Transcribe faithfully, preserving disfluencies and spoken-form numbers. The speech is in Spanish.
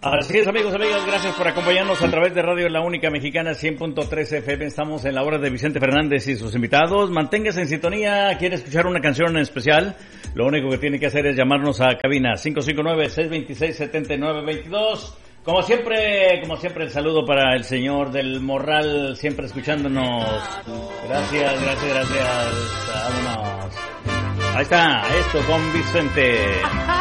Así es, amigos, amigas, gracias por acompañarnos a través de Radio La Única Mexicana cien punto tres F M. Estamos en la hora de Vicente Fernández y sus invitados. Manténgase en sintonía. ¿Quiere escuchar una canción en especial? Lo único que tiene que hacer es llamarnos a cabina cinco cinco nueve, seis dos seis, siete nueve dos dos. Como siempre, como siempre, el saludo para el señor del Morral, siempre escuchándonos. Gracias, gracias, gracias. Vámonos. Ahí está, esto con Vicente.